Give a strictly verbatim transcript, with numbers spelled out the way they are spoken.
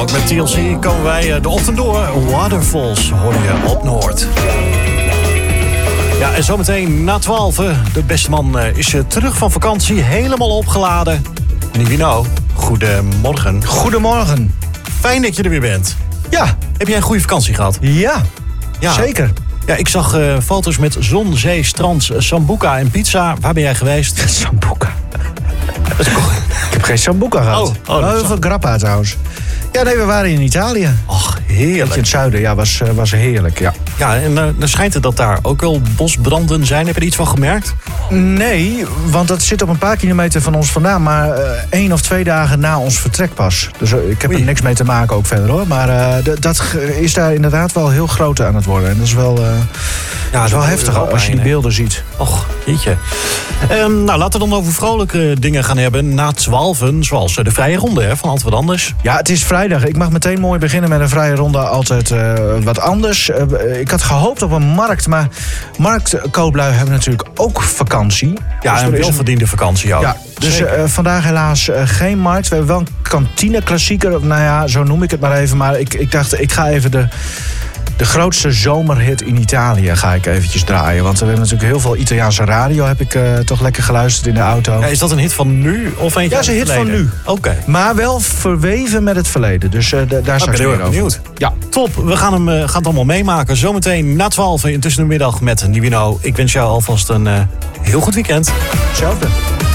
Ook met T L C komen wij de ochtend door. Waterfalls hoor je op Noord. Ja, en zometeen na twaalf. De beste man is terug van vakantie, helemaal opgeladen. Nivino, goedemorgen. Goedemorgen. Fijn dat je er weer bent. Ja. Heb jij een goede vakantie gehad? Ja, ja. Zeker. Ja, ik zag uh, foto's met zon, zee, strand, sambuca en pizza. Waar ben jij geweest? Sambuca. Ik heb geen sambuca gehad. Oh, oh, oh, van grappa trouwens. Ja, nee, we waren in Italië. Ach, heerlijk. In het zuiden, ja, was, was heerlijk, ja. Ja, en uh, dan schijnt het dat daar ook wel bosbranden zijn. Heb je er iets van gemerkt? Nee, want dat zit op een paar kilometer van ons vandaan. Maar uh, één of twee dagen na ons vertrek pas. Dus uh, ik heb Oei. er niks mee te maken ook verder, hoor. Maar uh, d- dat is daar inderdaad wel heel groot aan het worden. En dat is wel, uh, ja, dat is wel heftig als je die heen, beelden ziet. Och, jeetje. Um, nou, laten we dan over vrolijke dingen gaan hebben. Na twaalfen, zoals de vrije ronde hè, van Antwoord Anders. Ja, het is vrijdag. Ik mag meteen mooi beginnen met een vrije ronde. Altijd uh, wat anders. Uh, ik had gehoopt op een markt, maar marktkooplui hebben natuurlijk ook vakantie. Ja, dus een welverdiende vakantie ook. Ja, dus uh, vandaag helaas uh, geen markt. We hebben wel een kantine-klassieker. Nou ja, zo noem ik het maar even. Maar ik, ik dacht, ik ga even de... De grootste zomerhit in Italië ga ik eventjes draaien. Want we hebben natuurlijk heel veel Italiaanse radio. Heb ik uh, toch lekker geluisterd in de auto. Ja, is dat een hit van nu of eentje? Ja, dat is een hit van nu. Oké. Okay. Maar wel verweven met het verleden. Dus uh, d- daar straks meer over. Benieuwd. Ja, top. We gaan, hem, uh, gaan het allemaal meemaken. Zometeen na twaalf intussen de middag met Nivino. Ik wens jou alvast een uh, heel goed weekend. Hetzelfde.